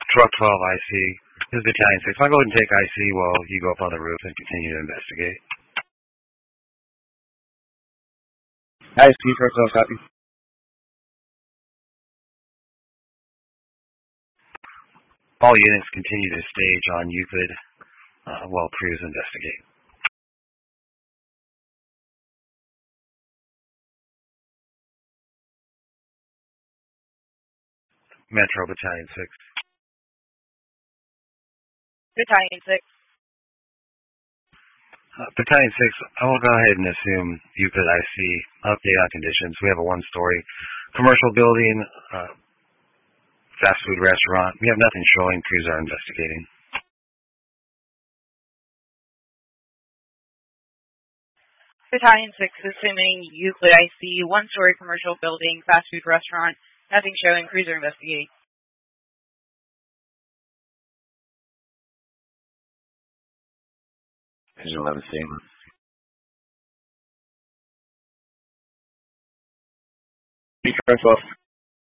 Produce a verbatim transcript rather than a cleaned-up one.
Truck twelve, I C. This is Battalion six. I'll go ahead and take I C while you go up on the roof and continue to investigate. I C, Truck twelve, copy. All units continue to stage on Euclid uh, while crews investigate. Metro, Battalion six. Battalion six. Uh, Battalion six, I will go ahead and assume Euclid I C. Update on conditions. We have a one-story commercial building, uh, fast food restaurant. We have nothing showing. Crews are investigating. Battalion six, assuming Euclid I C, one-story commercial building, fast food restaurant, nothing showing. Crews are investigating. Vision eleven, same. Truck twelve.